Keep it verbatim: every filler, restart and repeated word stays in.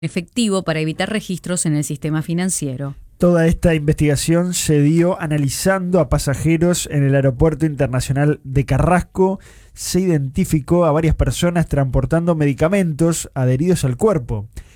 efectivo para evitar registros en el sistema financiero. Toda esta investigación se dio analizando a pasajeros en el Aeropuerto Internacional de Carrasco. Se identificó a varias personas transportando medicamentos adheridos al cuerpo.